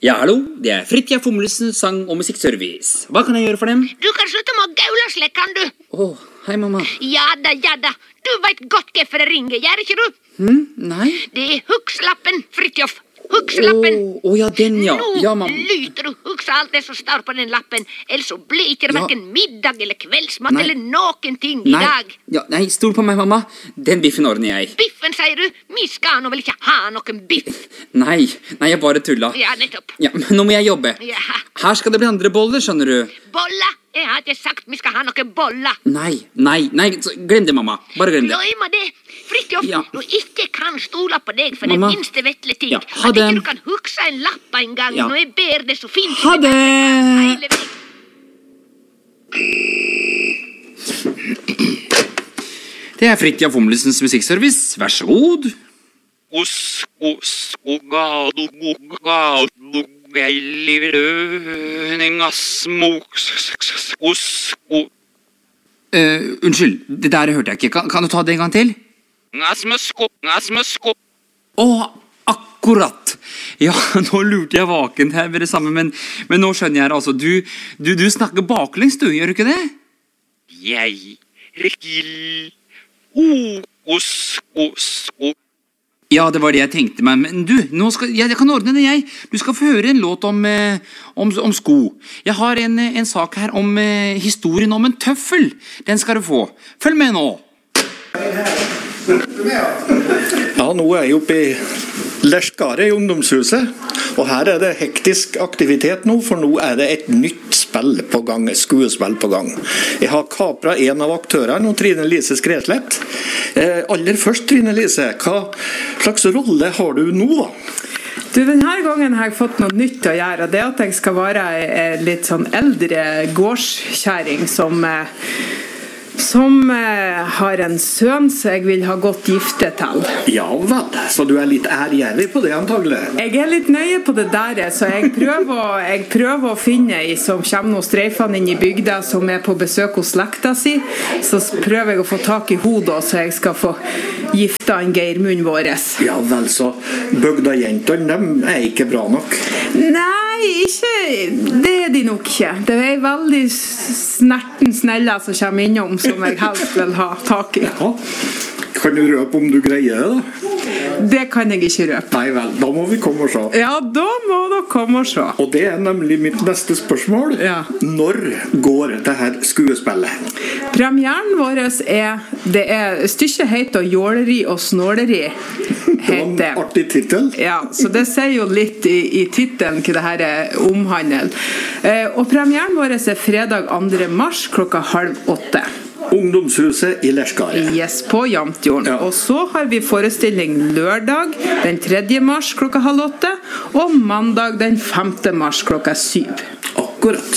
Ja, hallo, det Fridtjof Fomlesens sang- og musikkservice. Hva kan jeg gjøre for dem? Du kan slutte med å gaule, kan du? Hei, mamma. Ja da. Du vet godt hvorfor jeg ringer, gjør ikke du? Nei. Det Hugslappen, Fridtjof. Hugslappen. Ja, den, ja. Nå Ja, mamma. lyter du hugsa alt det som står på den lappen, ellers så blir ikke det Ja. hverken middag eller kveldsmat Nei. eller noen ting i dag. Nei, stol på meg, mamma. Den biffen ordner jeg. Biffen, sier du? Vi skal nå vel ikke ha noen biff? Nei, jeg bare tulla. Ja, nettopp. Ja, men nå må jeg jobbe. Ja. Her skal det bli andre boller, skjønner du. Bolla? Jeg har ikke sagt vi skal ha noen boller. Nei, så glem det, mamma. Bare glem det. Glem det. Fridtjof, Ja. du ikke kan stole på deg for Mamma. den minste vetle ting. Ja, ha At det. ikke du kan hugsa en lapp en gang Ja. når jeg ber det så fint. Ha det. Hele veien. Det Fridtjof Fomlesens musikkservice. Vær så god. Unnskyld, det der hørte jeg ikke. Kan du ta det en gang til? Akkurat. Ja, nå lurte jeg vaken her med det samme, men nå skjønner jeg det. Altså, du snakker baklengs, du, gjør du ikke det? Ja, det var det jeg tenkte meg, men du, jeg kan ordne det, jeg. Du skal få høre en låt om sko. Jeg har en sak her om historien om en tøffel. Den skal du få. Følg med nå. Ja, nå er jeg oppe i Leskare i ungdomshuset, og her er det hektisk aktivitet nå, for nå er det et nytt spill på gang, et skuespill på gang. Jeg har kapret en av aktørene, Trine Lise Skreslett. Aller først, Trine Lise, hva slags rolle har du nå da? Du, denne gangen har jeg fått noe nytt å gjøre, og det er at jeg skal være litt sånn eldre gårdskjæring som har en sønn som jeg vil ha godt gifte til. Ja vel, så du er litt ærgjerrig på det antagelig? Jeg er litt nøye på det der, så jeg prøver å finne ei som kommer noen streifene inn i bygda, som er på besøk hos slekta si, så prøver jeg å få tak i hodet, så jeg skal få gifta en Geirmund våres. Ja vel, så bygdajentene, de er ikke bra nok? Nei, det er de nok ikke. Det er veldig snerten snella som kommer innom, som jeg helst vil ha tak i. Ja. Kan du røpe om du greier det da? Det kan jeg ikke røpe. Nei vel, da må vi komme og se. Ja, da må dere komme og se. Og det er nemlig mitt neste spørsmål. Ja. Når går det her skuespillet? Premieren vår stykket heter Jåleri og snåleri. Det var en artig titel. Ja, så det sier jo litt i titelen hva det her omhandler. Og premieren vår er fredag 2. mars klokka 7:30. Ungdomshuset i Leskare. Yes, på Jamtjorden. Ja. Og så har vi forestilling lørdag den 3. mars klokka 7:30, og mandag den 5. mars klokka 7. Akkurat.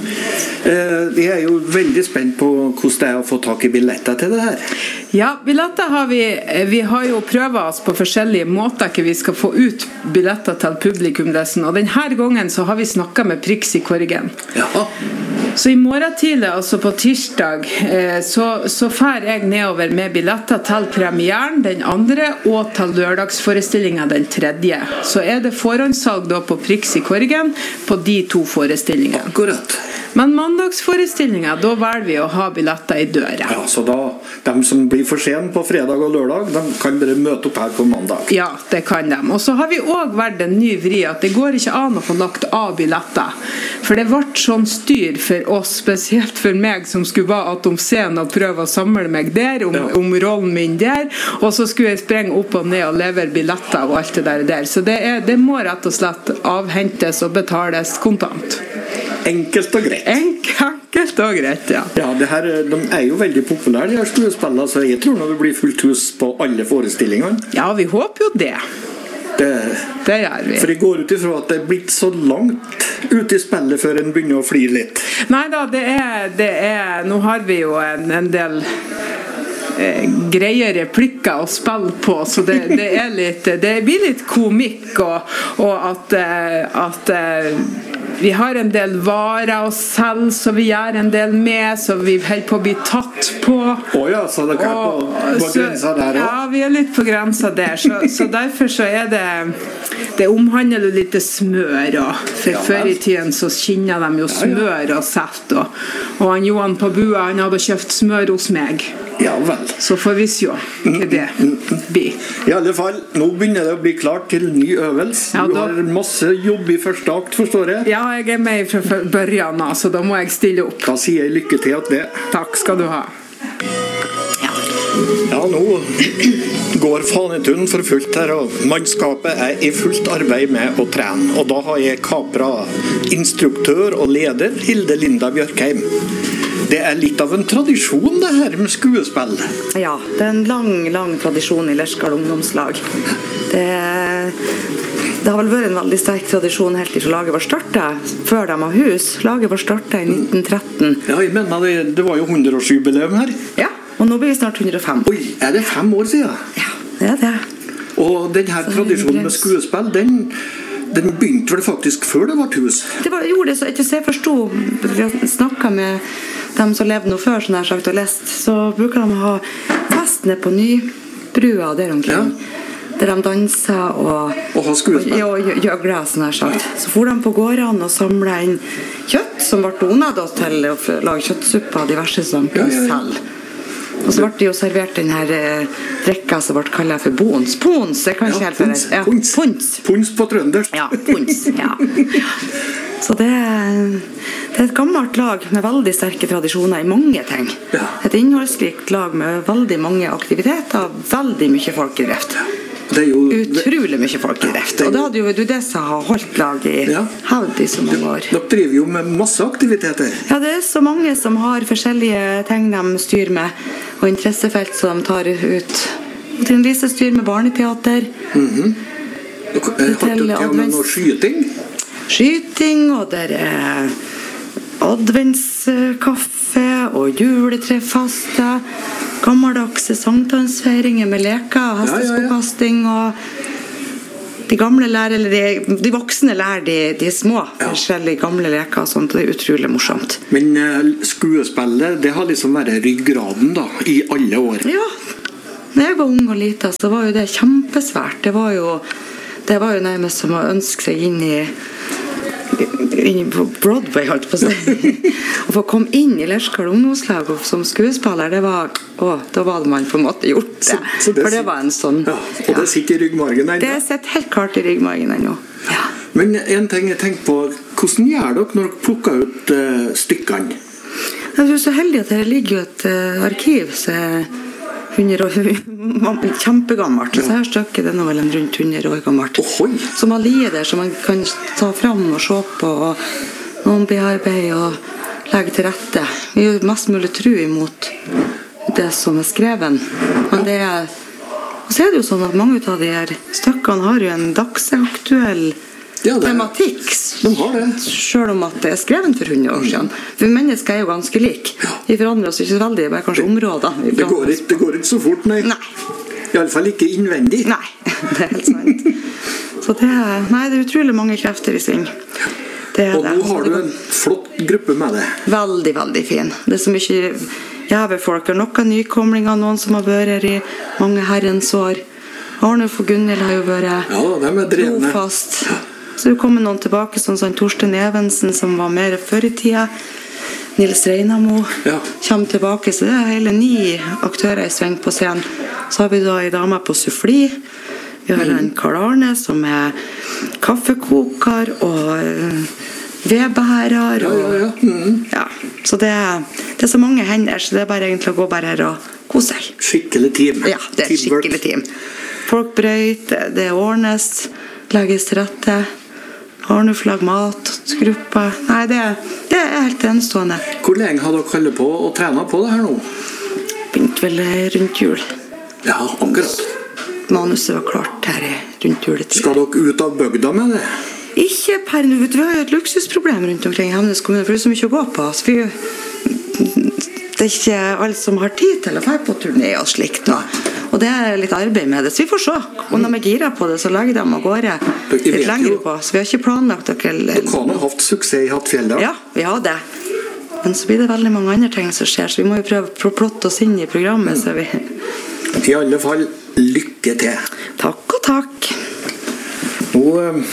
Jeg er jo veldig spent på hvordan det er å få tak i billetter til det her. Ja, billetter har vi har jo prøvet oss på forskjellige måter ikke vi skal få ut billetter til publikum, og denne gangen så har vi snakket med Prix i Korgen. Ja. Så i morgen tidlig, altså på tirsdag, så fer jeg nedover med billetter til premieren den 2. og til lørdagsforestillingen den 3. Så er det forhåndssalg da på Prix i Korgen på de 2 forestillingene. Akkurat. Men mandagsforestillingen, da velger vi å ha billetter i døra. Ja, så da, de som blir for sen på fredag og lørdag, de kan bare møte opp her på mandag. Ja, det kan de. Og så har vi også vært en ny vri at det går ikke an å få lagt av billetter. For det ble sånn styr for oss, spesielt for meg som skulle være at om scenen og prøve å samle meg der, om rollen min der, og så skulle jeg sprenge opp og ned og levere billetter og alt det der. Så det må rett og slett avhentes og betales kontant. Enkelt og greit. Enkelt og greit, ja. Ja, de er jo veldig populære, de her skuespillene, så jeg tror det blir fullt hus på alle forestillingene. Ja, vi håper jo det. Det gjør vi. For jeg går ut ifra at det er blitt så langt ute i spillet før en begynner å flire litt. Neida, det er nå har vi jo en del greie replikker å spille på, så det blir litt komikk og at Vi har en del varer å selge, så vi gjør en del med, så vi holder på å bli tatt på. Ja, så dere på grensa der også? Ja, vi litt på grensa der, så derfor så det omhandler jo litt smør, for før i tiden så skinner de jo smør og salt, og han Johan på bua, han hadde kjøpt smør hos meg. Ja vel. Så får vi se hva det blir. I alle fall, nå begynner det å bli klart til ny øvelse. Ja, du har masse jobb i første akt, forstår jeg? Ja, jeg med fra børjan, så da må jeg stille opp. Da sier jeg lykke til at det. Takk skal du ha. Ja, nå går Fanetun for fullt her, og mannskapet i fullt arbeid med å trene. Og da har jeg kapret instruktør og leder Hilde Linda Bjørkheim. Det litt av en tradisjon det her med skuespill. Ja, det en lang tradisjon i Lerskal ungdomslag. Det har vel vært en veldig sterk tradisjon helt til laget var startet, før de har hus. Laget var startet i 1913. Ja, jeg mener det var jo 100-årsjubileum her. Ja, og nå blir vi snart 105. Oi, det 5 år siden? Ja, det det. Og denne tradisjonen med skuespill, den begynte vel faktisk før det var hus? Det gjorde det, så etter jeg forstod, vi har snakket med dem som levde noe før, sånn her sagt, og lest, så bruker de å ha fest ned på Nybrua der omkring. Ja. Der de danser og ha skuespill. Og gjøgler, sånn her sagt. Så for de på gårdene og samlet inn kjøtt som ble donet til å lage kjøttsuppe og diverse som selv. Og så ble det jo servert den her drekka som ble kallet for pons. Pons, det kan ikke helt være. Ja, pons. Pons på trøndersk. Ja, pons, ja. Så det et gammelt lag med veldig sterke tradisjoner i mange ting. Ja. Et innholdsrikt lag med veldig mange aktiviteter og veldig mye folk i drift. Utrolig mye folk i drift. Og det hadde jo det som har holdt lag i hevd i så mange år. Dere driver jo med masse aktiviteter. Ja, det så mange som har forskjellige ting de styrer med, og interessefelt som de tar ut. Trine Lise styrer med barneteater. Har du til med noe skyting? Skyting, og der adventskaffe og juletrefaste, gammeldagse sankthansfeiringer med leker og hesteskokasting, og de gamle lærer, eller de voksne lærer de små forskjellige gamle leker og sånt, og det utrolig morsomt. Men skuespillet, det har liksom vært ryggraden da, i alle år? Ja, når jeg var ung og liten, så var jo det kjempesvært. Det var jo nærmest som å ønske seg inn på Broadway, holdt på å si. Å få komme inn i Lerskal ungdomslag som skuespiller, da var man på en måte gjort det. For det var en sånn... Ja, og det sitter i ryggmargen ennå? Det sitter helt klart i ryggmargen ennå. Ja. Men en ting jeg tenker på, hvordan gjør dere når dere plukker ut stykkene? Jeg er så heldig at det ligger jo et arkiv som 100 år, kjempegammelt. Så her stykket det nå vel rundt 100 år gammelt. Som har liet der, som man kan ta fram og se på, og noen bearbeider og legge til rette. Vi gjør mest mulig tro imot det som skrevet. Men og så det jo sånn at mange av de her stykkene har jo en dagsaktuell tematikk, selv om at det skrevet for 100 år siden. For mennesker jo ganske like. Vi forandrer oss ikke så veldig, bare kanskje områder. Det går ikke så fort, nei. I alle fall ikke innvendig. Nei, det helt sant. Så det er utrolig mange krefter i sving. Og nå har du en flott gruppe med det. Veldig, veldig fin. Det så mye jæve folk, og noen nykomlinger, noen som har vært her i mange herrens år. Arnulf og Gunhild har jo vært trofast. Så det kommer noen tilbake, sånn som Torsten Evensen, som var mer før i tida. Nils Reinamo kommer tilbake, så det hele 9 aktører i sving på scenen. Så har vi da en dame på suffli. Vi har en Karl Arne, som kaffekoker og vedbærer. Så det så mange hender, så det bare egentlig å gå bare her og kose seg. Skikkelig team. Ja, det et skikkelig team. Folk brøyter, det ordnes, legges til rette. Arnulf lager mat, grupper. Nei, det helt enestående. Hvor lenge har dere holdt på å trene på det her nå? Begynte vel rundt jul. Ja, akkurat. Manuset var klart her rundt juletid. Skal dere ut av bygda med det? Ikke per nå. Vi har jo et luksusproblem rundt omkring i Hemnes kommune, for det så mye å gå på. Så det er ikke alle som har tid til å være på turné og slikt nå. Og det er litt arbeid med det, så vi får se. Og når vi girer på det, så legger de av gårde litt lengre på. Så vi har ikke planlagt dere... Dere har hatt suksess i Hattfjell da? Ja, vi har det. Men så blir det veldig mange andre ting som skjer, så vi må jo prøve å plotte oss inn i programmet, så vi... I alle fall, lykke til. Takk og takk. Nå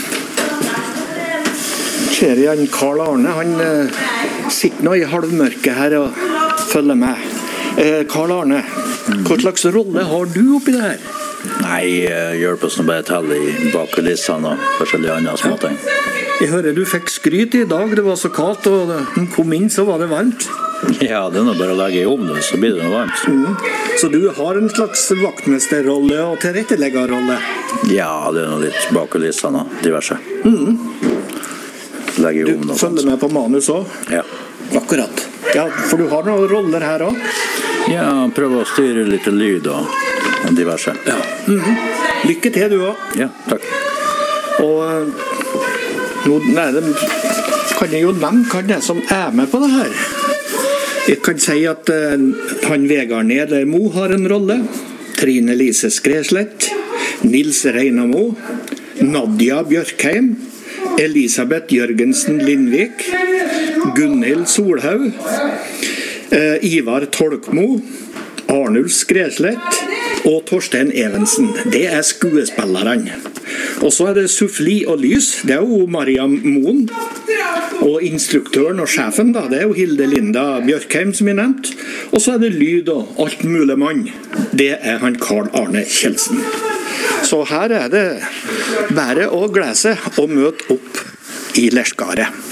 ser jeg Karl Arne, han sitter nå i halvmørket her og følger med. Karl Arne, hva slags rolle har du oppi det her? Nei, hjelper oss nå bare til i bakulissene og forskjellige andre småting. Jeg hører du fikk skryt i dag, det var så kaldt, og når du kom inn så var det varmt. Ja, det er nå bare å legge i ovnen, så blir det noe varmt. Så du har en slags vaktmesterrolle og tilretteleggerrolle? Ja, det er noe litt bakulissene og diverse. Legge i ovnen og Du følger med på manus også? Ja. Akkurat. Ja, for du har noen roller her også? Ja, prøve å styre litt lyd og diverse. Ja. Lykke til du også. Ja, takk. Og nå kan jeg jo nevne hva det er som er med på det her. Jeg kan si at han Vegard Nedermo har en rolle, Trine Lise Skreslett, Nils Reinamo, Nadia Bjørkheim, Elisabeth Jørgensen Lindvik, Gunhild Solhaug, Ivar Tolkmo, Arnulf Skreslett og Torstein Evensen. Det er skuespillerne. Og så er det Suffli og Lys, det er jo Mariam Moen. Og instruktøren og sjefen da, det er jo Hilde Linda Bjørkheim som jeg nevnt. Og så er det lyd og alt mulig mann. Det er han Karl Arne Kjeldsen. Så her er det bare å glede seg og møte opp i Lerskaret.